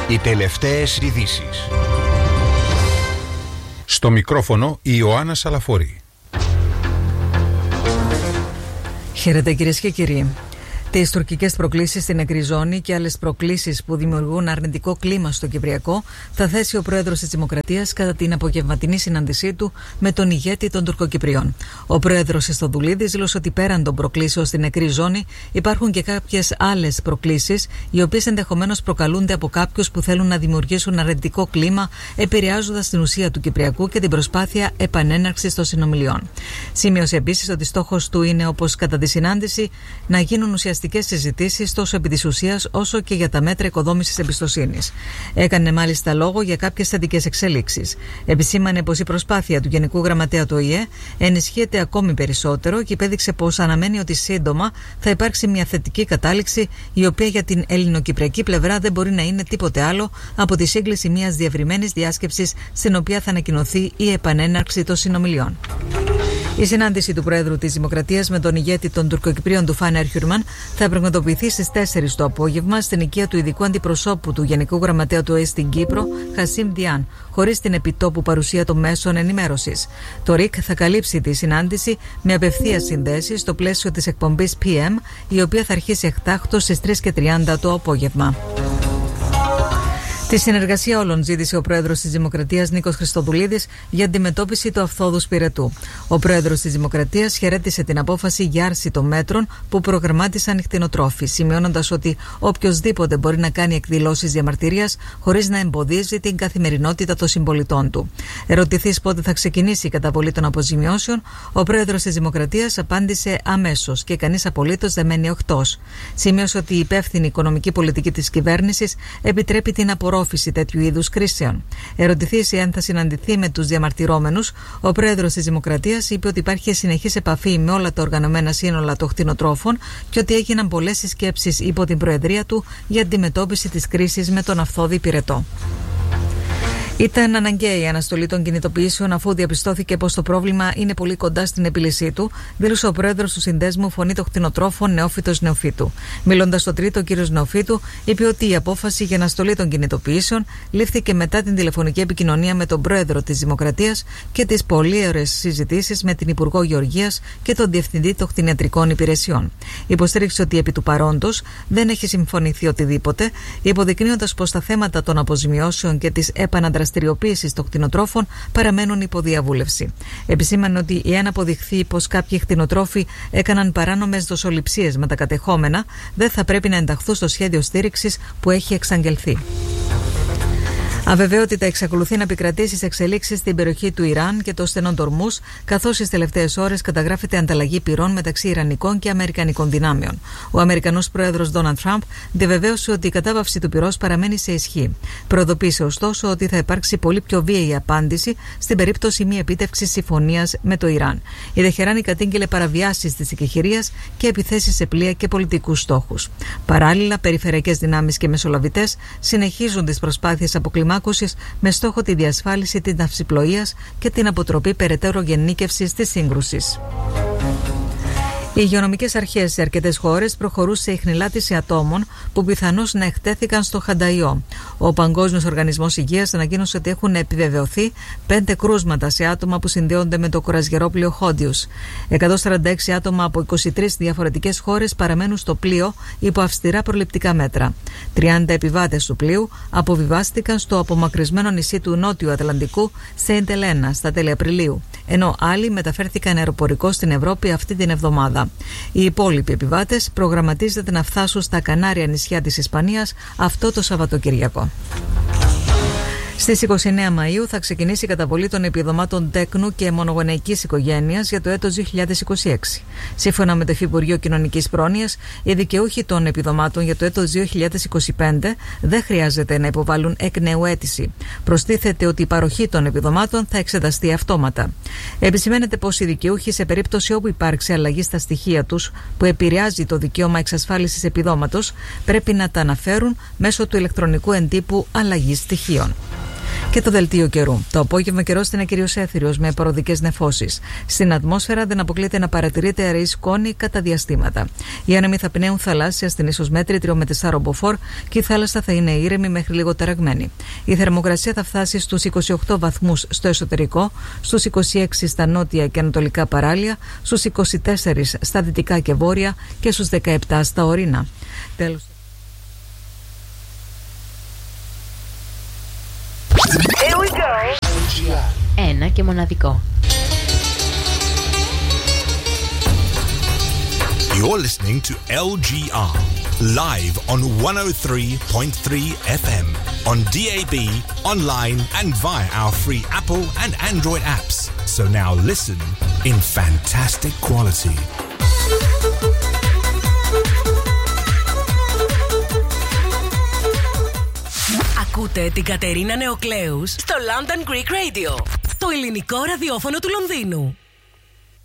Οι τελευταίες ειδήσεις. Στο μικρόφωνο η Ιωάννα Σαλαφόρη. Χαίρετε κυρίες και κύριοι. Τις τουρκικές προκλήσεις στην νεκρή ζώνη και άλλες προκλήσεις που δημιουργούν αρνητικό κλίμα στο Κυπριακό θα θέσει ο πρόεδρος της Δημοκρατίας κατά την απογευματινή συνάντησή του με τον ηγέτη των Τουρκοκυπριών. Ο πρόεδρος Χριστοδουλίδης δήλωσε ότι πέραν των προκλήσεων στην νεκρή ζώνη υπάρχουν και κάποιες άλλες προκλήσεις, οι οποίες ενδεχομένως προκαλούνται από κάποιους που θέλουν να δημιουργήσουν αρνητικό κλίμα, επηρεάζοντας την ουσία του Κυπριακού και την προσπάθεια επανέναρξης των συνομιλιών. Σημείωσε επίσης ότι στόχος του είναι, όπως κατά τη συνάντηση, να γίνουν ουσιαστικές συζητήσεις τόσο επί της ουσίας όσο και για τα μέτρα οικοδόμησης εμπιστοσύνης. Έκανε μάλιστα λόγο για κάποιες θετικές εξελίξεις. Επισήμανε πως η προσπάθεια του Γενικού Γραμματέα του ΟΗΕ ενισχύεται ακόμη περισσότερο και υπέδειξε πως αναμένει ότι σύντομα θα υπάρξει μια θετική κατάληξη, η οποία για την ελληνοκυπριακή πλευρά δεν μπορεί να είναι τίποτε άλλο από τη σύγκληση μιας διευρυμένης διάσκεψης, στην οποία θα ανακοινωθεί η επανέναρξη των συνομιλιών. Η συνάντηση του Πρόεδρου της Δημοκρατίας με τον ηγέτη των Τουρκοκυπρίων του Φάνερ Χιούρμαν θα πραγματοποιηθεί στις 4 το απόγευμα στην οικία του ειδικού αντιπροσώπου του Γενικού Γραμματέα του ΟΗΕ στην Κύπρο, Χασίμ Διάν, χωρίς την επιτόπου παρουσία των μέσων ενημέρωσης. Το ΡΙΚ θα καλύψει τη συνάντηση με απευθείας συνδέσεις στο πλαίσιο της εκπομπής PM, η οποία θα αρχίσει εκτάκτως στις 3:30 το απόγευμα. Τη συνεργασία όλων ζήτησε ο πρόεδρος της Δημοκρατίας Νίκος Χριστοδουλίδης για αντιμετώπιση του αυθόδους πυρετού. Ο πρόεδρος της Δημοκρατίας χαιρέτησε την απόφαση για άρση των μέτρων που προγραμμάτισαν οι κτηνοτρόφοι, σημειώνοντας ότι οποιοσδήποτε μπορεί να κάνει εκδηλώσεις διαμαρτυρίας χωρίς να εμποδίζει την καθημερινότητα των συμπολιτών του. Ερωτηθείς πότε θα ξεκινήσει η καταβολή των αποζημιώσεων, ο πρόεδρος της Δημοκρατίας απάντησε αμέσως και κανείς απολύτως δεν μένει οκτώς. Σημείωσε ότι η υπεύθυνη οικονομική πολιτική της κυβέρνησης επιτρέπει την απορρόφηση τέτοιου είδους κρίσεων. Ερωτηθείς εάν θα συναντηθεί με τους διαμαρτυρόμενους, ο πρόεδρος της Δημοκρατίας είπε ότι υπάρχει συνεχής επαφή με όλα τα οργανωμένα σύνολα των κτηνοτρόφων και ότι έγιναν πολλές συσκέψεις υπό την προεδρία του για αντιμετώπιση της κρίσης με τον αυθόδη πυρετό. Ήταν αναγκαία η αναστολή των κινητοποιήσεων αφού διαπιστώθηκε πως το πρόβλημα είναι πολύ κοντά στην επίλυσή του, δήλωσε ο πρόεδρος του Συνδέσμου Φωνή των Κτηνοτρόφων Νεόφυτος Νεοφύτου. Μιλώντας στο τρίτο, ο κ. Νεοφύτου είπε ότι η απόφαση για αναστολή των κινητοποιήσεων λήφθηκε μετά την τηλεφωνική επικοινωνία με τον πρόεδρο της Δημοκρατίας και τις πολύ ωραίες συζητήσεις με την Υπουργό Γεωργίας και τον Διευθυντή των Κτηνιατρικών Υπηρεσιών. Υποστήριξε ότι επί του παρόντος δεν έχει συμφωνηθεί οτιδήποτε, υποδεικνύοντας πως τα θέματα των αποζημιώσεων και της επαναδραστηριοποίησης των κτηνοτρόφων παραμένουν υποδιαβούλευση. Επισήμανε ότι εάν αποδειχθεί πως κάποιοι κτηνοτρόφοι έκαναν παράνομες δοσοληψίες με τα κατεχόμενα, δεν θα πρέπει να ενταχθούν στο σχέδιο στήριξης που έχει εξαγγελθεί. Αβεβαιότητα εξακολουθεί να επικρατεί στις εξελίξεις στην περιοχή του Ιράν και των στενών Ορμούζ, καθώς στις τελευταίες ώρες καταγράφεται ανταλλαγή πυρών μεταξύ Ιρανικών και Αμερικανικών δυνάμεων. Ο Αμερικανός πρόεδρος Ντόναλντ Τραμπ διαβεβαίωσε ότι η κατάβαυση του πυρός παραμένει σε ισχύ. Προειδοποίησε ωστόσο ότι θα υπάρξει πολύ πιο βίαιη απάντηση στην περίπτωση μη επίτευξης συμφωνίας με το Ιράν. Η Τεχεράνη κατήγγειλε παραβιάσεις της εκεχηρίας και επιθέσεις σε πλοία και πολιτικούς στόχους. Παράλληλα, περιφερειακές δυνάμεις και μεσολαβητές συνεχίζουν τις προσπάθειες αποκλιμάκωσης με στόχο τη διασφάλιση της ναυσιπλοείας και την αποτροπή περαιτέρω γεννήκευσης της σύγκρουσης. Οι υγειονομικές αρχές σε αρκετές χώρες προχωρούν σε ιχνηλάτηση ατόμων που πιθανώς να εκτέθηκαν στο χανταϊό. Ο Παγκόσμιος Οργανισμός Υγείας ανακοίνωσε ότι έχουν επιβεβαιωθεί 5 κρούσματα σε άτομα που συνδέονται με το κρουαζιερόπλοιο Χόντιους. 146 άτομα από 23 διαφορετικές χώρες παραμένουν στο πλοίο υπό αυστηρά προληπτικά μέτρα. 30 επιβάτες του πλοίου αποβιβάστηκαν στο απομακρυσμένο νησί του Νότιου Ατλαντικού Σέιντ Ελένα στα τέλη Απριλίου, ενώ άλλοι μεταφέρθηκαν αεροπορικώς στην Ευρώπη αυτή την εβδομάδα. Οι υπόλοιποι επιβάτες προγραμματίζεται να φτάσουν στα Κανάρια νησιά της Ισπανίας αυτό το Σαββατοκυριακό. Στις 29 Μαΐου θα ξεκινήσει η καταβολή των επιδομάτων τέκνου και μονογονεϊκής οικογένειας για το έτος 2026. Σύμφωνα με το Υφυπουργείο Κοινωνικής Πρόνοιας, οι δικαιούχοι των επιδομάτων για το έτος 2025 δεν χρειάζεται να υποβάλουν εκ νέου αίτηση. Προστίθεται ότι η παροχή των επιδομάτων θα εξεταστεί αυτόματα. Επισημαίνεται πως οι δικαιούχοι, σε περίπτωση όπου υπάρξει αλλαγή στα στοιχεία τους που επηρεάζει το δικαίωμα εξασφάλισης επιδόματος, πρέπει να τα αναφέρουν μέσω του ηλεκτρονικού εντύπου αλλαγής στοιχείων. Και το δελτίο καιρού. Το απόγευμα καιρός θα είναι κυρίως έθριος με παροδικές νεφώσεις. Στην ατμόσφαιρα δεν αποκλείεται να παρατηρείται αραιή σκόνη κατά διαστήματα. Οι άνεμοι θα πνέουν θαλάσσια στην ίσως μέτρη 3 με 4 μποφόρ και η θάλασσα θα είναι ήρεμη μέχρι λίγο ταραγμένη. Η θερμοκρασία θα φτάσει στους 28 βαθμούς στο εσωτερικό, στους 26 στα νότια και ανατολικά παράλια, στους 24 στα δυτικά και βόρεια και στους 17 στα ορεινά. Τέλος. Ένα και μοναδικό. You're listening to LGR, live on 103.3 FM, on DAB, online and via our free Apple and Android apps. So now listen in fantastic quality. Ακούτε την Κατερίνα Νεοκλέους στο London Greek Radio, το ελληνικό ραδιόφωνο του Λονδίνου.